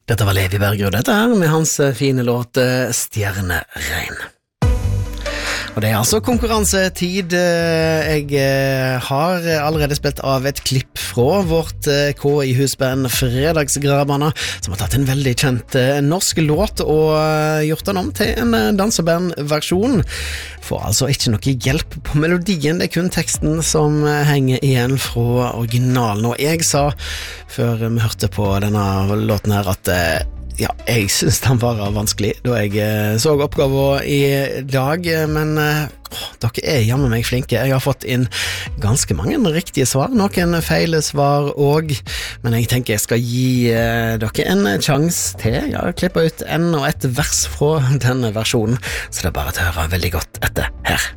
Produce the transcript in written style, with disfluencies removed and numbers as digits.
Dette var Levi Bergerud, dette her, med hans fine låt Stjerneregn. Og det er altså konkurransetid. Jeg har allerede spilt av et klipp fra vårt KI-husband Fredagsgraberne, som har tatt en veldig kjent norsk låt og gjort den om til en dansebandversjon. Får altså ikke noe hjelp på melodien, det er kun teksten som henger igjen fra originalen. Og jeg sa, før vi hørte på denne låten her, at ja, jeg synes den var vanskelig da jeg så oppgaven i dag, men dere er jammen meg flinke. Jeg har fått inn ganske mange riktige svar, noen feile svar også, men jeg tenker jeg skal gi dere en sjanse til. Jeg har klippet ut enda et vers fra denne versjonen, så det er bare til å høre veldig godt etter her.